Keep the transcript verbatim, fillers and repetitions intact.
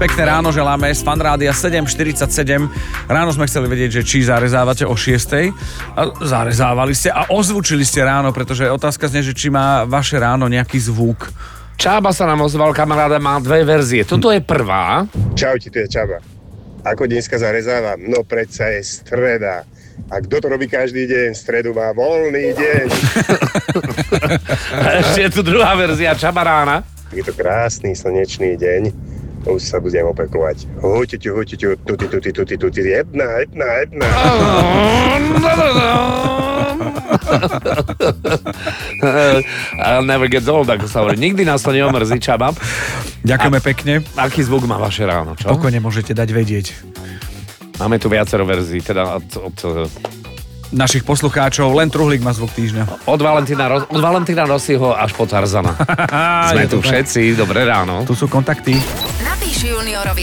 Pekné ráno želáme z Fanrádia sedem štyridsaťsedem. Ráno sme chceli vedieť, že či zarezávate o šiestej. A zarezávali ste a ozvučili ste ráno, pretože otázka znie, že či má vaše ráno nejaký zvuk. Čába sa nám ozval, kamaráda, má dve verzie. Toto je prvá. Čaute, tu je Čaba. Ako dneska zarezávam? No predsa je streda. A kto to robí každý deň? V stredu má voľný deň. Ešte je tu druhá verzia, Čaba rána. Je to krásny slnečný deň. Už sa budem opakovať. Huťuťu, huťuťu, tuti, tuti, tuti, tuti, jedna, jedna, jedna. I'll never get old, ako sa hovorí. Nikdy nás to neomrzí, Čaba. Ďakujeme A, pekne. Aký zvuk má vaše ráno, čo? Pokojne môžete dať vedieť. Máme tu viacero verzií, teda od, od našich poslucháčov. Len Truhlík má zvuk týždňa. Od Valentína, od Valentína Rossiho až po Tarzana. Sme tu všetci, dobré ráno. Tu sú kontakty. Napíš juniorovi